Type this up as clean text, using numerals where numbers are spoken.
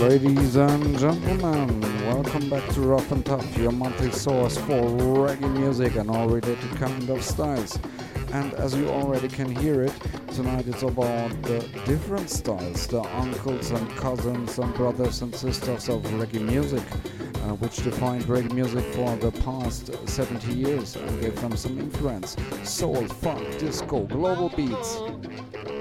Ladies and gentlemen, welcome back to Rough and Tough, your monthly source for reggae music and all related kind of styles. And as you already can hear it, tonight it's about the different styles, the uncles and cousins and brothers and sisters of reggae music, which defined reggae music for the past 70 years and gave them some influence. Soul, funk, disco, global beats.